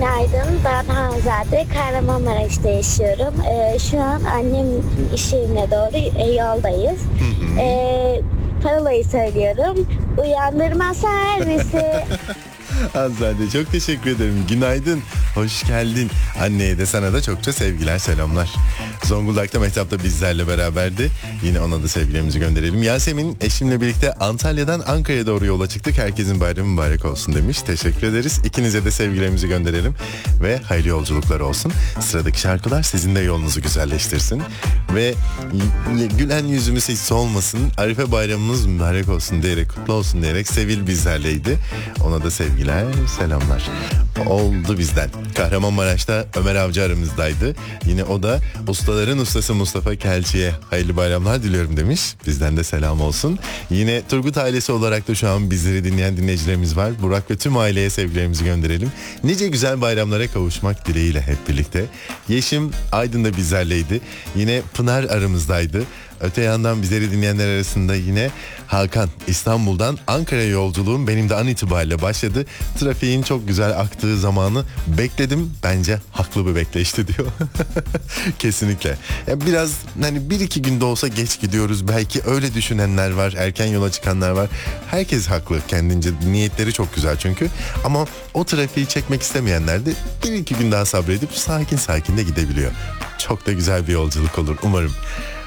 Günaydın, ben Hanzade, Kahramanmaraş'ta yaşıyorum. Şu an annem iş yerine doğru yoldayız. Parolayı söylüyorum. Uyandırma servisi. Hanzade çok teşekkür ederim. Günaydın, hoş geldin. Anneye de sana da çokça sevgiler, selamlar. Zonguldak'ta Mehtap da bizlerle beraberdi. Yine ona da sevgilerimizi gönderelim. Yasemin eşimle birlikte Antalya'dan Ankara'ya doğru yola çıktık. Herkesin bayramı mübarek olsun demiş. Teşekkür ederiz. İkinize de sevgilerimizi gönderelim. Ve hayırlı yolculuklar olsun. Sıradaki şarkılar sizin de yolunuzu güzelleştirsin. Ve gülen yüzümüz hiç solmasın. Arife bayramımız mübarek olsun diyerek, kutlu olsun diyerek Sevil bizlerleydi. Ona da sevgiler, selamlar. Oldu bizden. Kahramanmaraş'ta Ömer Avcı aramızdaydı. Yine o da ustaların ustası Mustafa Kelçi'ye hayırlı bayramlar diliyorum demiş. Bizden de selam olsun. Yine Turgut ailesi olarak da şu an bizleri dinleyen dinleyicilerimiz var. Burak ve tüm aileye sevgilerimizi gönderelim. Nice güzel bayramlara kavuşmak dileğiyle hep birlikte. Yeşim Aydın'da bizlerleydi. Yine Pınar aramızdaydı. Öte yandan bizleri dinleyenler arasında yine Hakan, İstanbul'dan Ankara'ya yolculuğum benim de an itibariyle başladı. Trafiğin çok güzel aktığı zamanı bekledim. Bence haklı bir bekleyişti diyor. Kesinlikle. Ya biraz hani bir iki günde olsa geç gidiyoruz. Belki öyle düşünenler var. Erken yola çıkanlar var. Herkes haklı. Kendince niyetleri çok güzel çünkü. Ama o trafiği çekmek istemeyenler de bir iki gün daha sabredip sakin sakin de gidebiliyor. Çok da güzel bir yolculuk olur umarım.